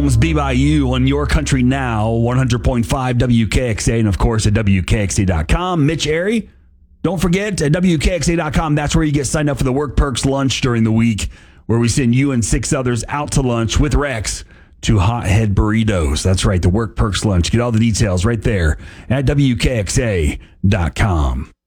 Holmes, BYU on Your Country Now, 100.5 WKXA, and of course at WKXA.com. Mitch Airy, don't forget at WKXA.com, that's where you get signed up for the Work Perks lunch during the week, where we send you and 6 others out to lunch with Rex to Hothead Burritos. That's right, the Work Perks lunch. Get all the details right there at WKXA.com.